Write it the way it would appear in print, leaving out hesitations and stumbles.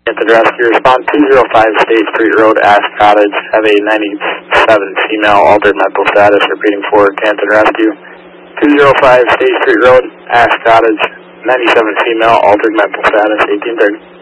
Canton Rescue, respond 205 State Street Road, Ash Cottage, have a 97 female, altered mental status, repeating for Canton Rescue. 205 State Street Road, Ash Cottage, 97 female, altered mental status, 1830.